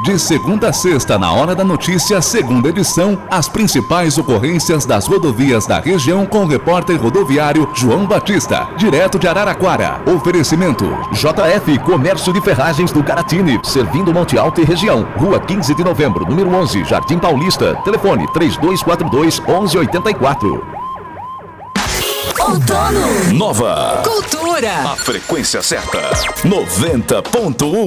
De segunda a sexta, na Hora da Notícia, segunda edição, as principais ocorrências das rodovias da região com o repórter rodoviário João Batista, direto de Araraquara. Oferecimento: JF Comércio de Ferragens do Caratini, servindo Monte Alto e região. Rua 15 de Novembro, número 11, Jardim Paulista. Telefone 3242-1184. Outono. Nova Cultura. A frequência certa. 90.1.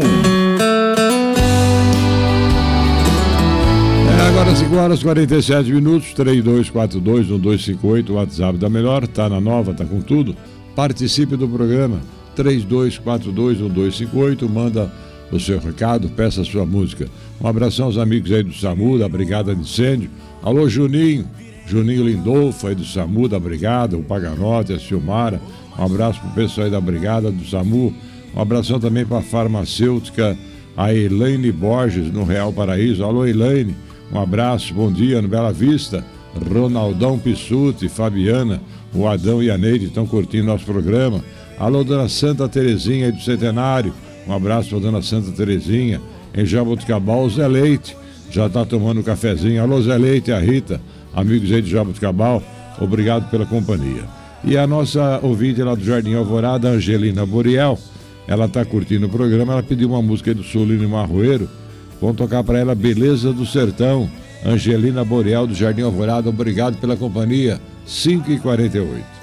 Agora 5h47, 3242-1258, o WhatsApp da Melhor, tá na Nova, tá com tudo. Participe do programa, 3242-1258, manda o seu recado, peça a sua música. Um abração aos amigos aí do SAMU, da Brigada de Incêndio. Alô, Juninho Lindolfo aí do SAMU, da Brigada, o Paganote, a Silmara. Um abraço pro pessoal aí da Brigada do SAMU. Um abração também para a farmacêutica, a Elaine Borges, no Real Paraíso. Alô, Elaine, um abraço, bom dia, no Bela Vista. Ronaldão Pissuti, Fabiana, o Adão e a Neide estão curtindo nosso programa. Alô, dona Santa Terezinha aí do Centenário. Um abraço para dona Santa Terezinha. Em Jaboticabal, o Zé Leite já está tomando um cafezinho. Alô, Zé Leite e a Rita, amigos aí de Jaboticabal, obrigado pela companhia. E a nossa ouvinte lá do Jardim Alvorada, Angelina Boriel, ela está curtindo o programa, ela pediu uma música aí do Solino Marroeiro. Vamos tocar para ela Beleza do Sertão. Angelina Boriel do Jardim Alvorada, obrigado pela companhia. 5h48.